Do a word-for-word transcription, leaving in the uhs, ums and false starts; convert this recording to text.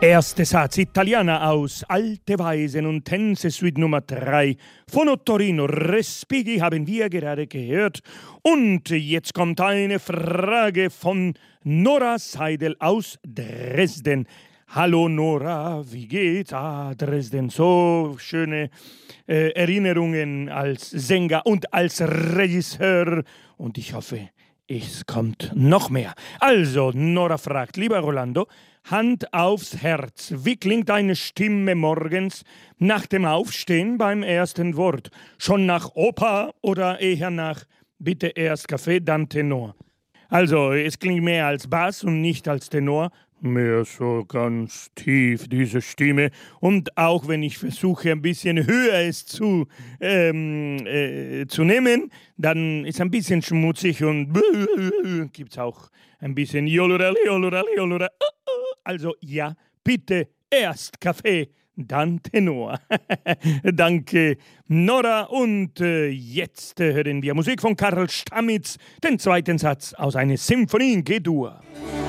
Erster Satz, Italiana aus Alte Weisen und Tänze Suite Nummer drei von Ottorino Respighi haben wir gerade gehört. Und jetzt kommt eine Frage von Nora Seidel aus Dresden. Hallo Nora, wie geht's? Ah, Dresden, so schöne äh, Erinnerungen als Sänger und als Regisseur. Und ich hoffe, es kommt noch mehr. Also, Nora fragt, lieber Rolando, Hand aufs Herz, wie klingt deine Stimme morgens nach dem Aufstehen beim ersten Wort? Schon nach Oper oder eher nach bitte erst Kaffee, dann Tenor? Also, es klingt mehr als Bass und nicht als Tenor. Mehr so ganz tief, diese Stimme. Und auch wenn ich versuche, ein bisschen höher es zu, ähm, äh, zu nehmen, dann ist es ein bisschen schmutzig und gibt es auch ein bisschen Jolurali, Jolurali, Jolurali. Also ja, bitte erst Kaffee, dann Tenor. Danke, Nora. Und äh, jetzt äh, hören wir Musik von Karl Stamitz, den zweiten Satz aus einer Symphonie in G-Dur.